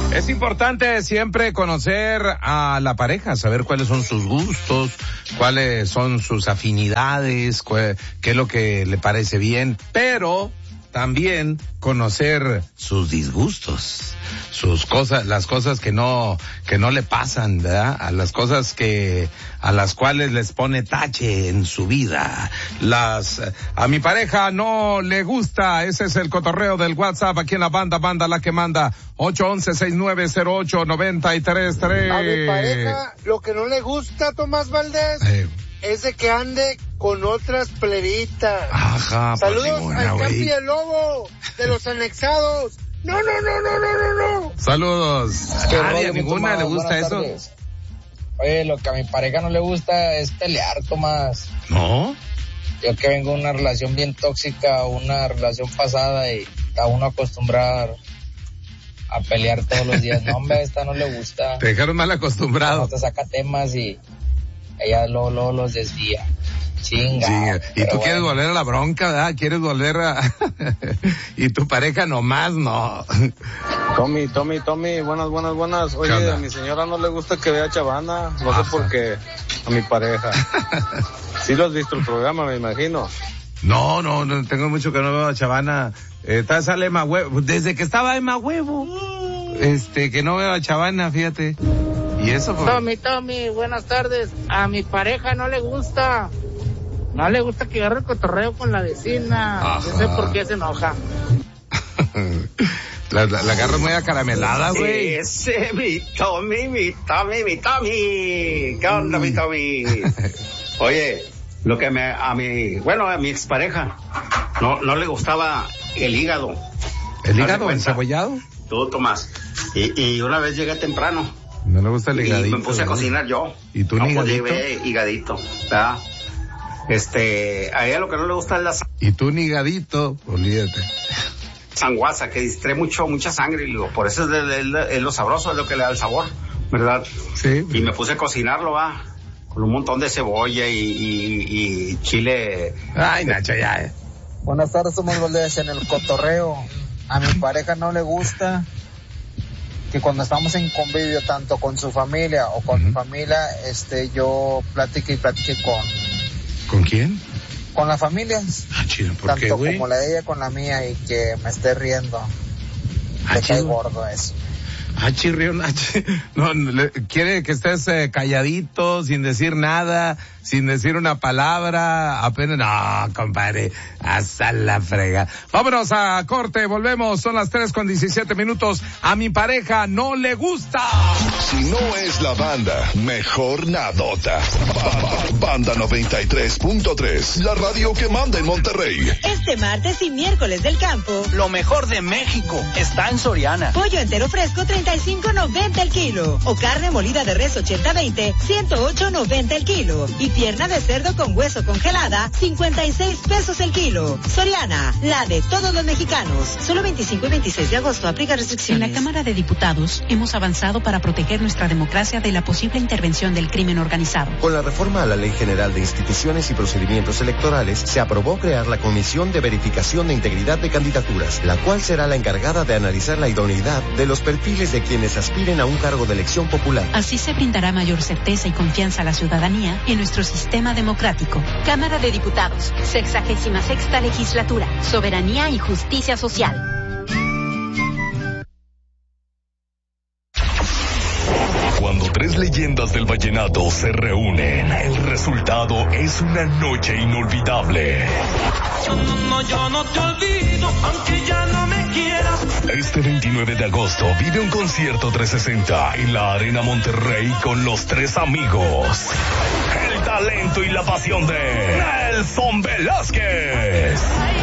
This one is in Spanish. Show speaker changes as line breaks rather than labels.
Es importante siempre conocer a la pareja, saber cuáles son sus gustos, cuáles son sus afinidades, qué es lo que le parece bien, pero también conocer sus disgustos, sus cosas, las cosas que no le pasan, ¿verdad? A las cosas a las cuales les pone tache en su vida. A mi pareja no le gusta, ese es el cotorreo del WhatsApp aquí en la banda la que manda, 811-6908-933.
A mi pareja lo que no le gusta, Tomás Valdés, es de que ande con otras plebitas.
Ajá,
saludos
pues
al Campi del Lobo, de los anexados. No.
Saludos. A ninguna le gusta eso.
Tardes. Oye, lo que a mi pareja no le gusta es pelear, Tomás.
¿No?
Yo que vengo de una relación bien tóxica, una relación pasada, y está uno acostumbrado a pelear todos los días. No, hombre, a esta no le gusta.
Te dejaron mal acostumbrado.
No te saca temas y ella luego los desvía. Chinga.
Y tú quieres volver a la bronca, ¿verdad? Quieres volver a... y tu pareja nomás no.
Tommy, buenas. Oye, a mi señora no le gusta que vea Chavana, no sé por qué, a mi pareja. Sí lo has visto el programa, me imagino.
No, tengo mucho que no veo a Chavana. Sale Emma Huevo, desde que estaba Emma Huevo, que no veo a Chavana, fíjate. ¿Y eso?
Tommy, buenas tardes. A mi pareja no le gusta que agarre el cotorreo con la vecina.
Ajá.
No sé por qué se enoja.
La agarra muy acaramelada, güey.
Ese, mi Tommy. ¿Qué onda, mi Tommy? Oye, lo que a mi expareja no le gustaba el hígado.
¿El hígado encebollado?
Tú, Tomás. Y una vez llegué temprano.
No le gusta el higadito.
Y me puse a cocinar yo.
¿Y tú ni higadito?
Pues higadito, ¿verdad? A ella lo que no le gusta es la
¿Y tú ni higadito? Olvídate.
sanguaza, que distrae mucha sangre, y digo, por eso es lo sabroso, es lo que le da el sabor, ¿verdad?
Sí.
Y me puse a cocinarlo, con un montón de cebolla y chile.
Ay, Nacho, ya.
Buenas tardes, Tomás Valdés, en el cotorreo. A mi pareja no le gusta que cuando estamos en convivio, tanto con su familia o con mi familia, yo platique
¿Con quién?
Con la familia.
Ah, chido, ¿por qué,
tanto
güey?
como la de ella con la mía, y que me esté riendo. Me cae gordo eso.
Chirrión, no, quiere que estés calladito, sin decir nada, sin decir una palabra, apenas, no, compadre, hasta la frega. Vámonos a corte, volvemos, son las 3:17. A mi pareja no le gusta.
Si no es la banda, mejor nadota. Banda 93.3, la radio que manda en Monterrey.
Este martes y miércoles del campo,
lo mejor de México está en Soriana.
Pollo entero fresco, $35.90 el kilo. O carne molida de res 80-20, $108.90 el kilo. Y pierna de cerdo con hueso congelada, 56 pesos el kilo. Soriana, la de todos los mexicanos. Solo 25 y 26 de agosto, aplica restricciones.
En la Cámara de Diputados hemos avanzado para proteger nuestra democracia de la posible intervención del crimen organizado.
Con la reforma a la Ley General de Instituciones y Procedimientos Electorales, se aprobó crear la Comisión de Verificación de Integridad de Candidaturas, la cual será la encargada de analizar la idoneidad de los perfiles de quienes aspiren a un cargo de elección popular.
Así se brindará mayor certeza y confianza a la ciudadanía en nuestro sistema democrático.
Cámara de Diputados, 66ª Legislatura, Soberanía y Justicia Social.
Cuando tres leyendas del vallenato se reúnen, el resultado es una noche inolvidable.
Yo no te olvido, aunque ya no me quieras.
Este 29 de agosto vive un concierto 360 en la Arena Monterrey con los tres amigos. El talento y la pasión de Nelson Velázquez.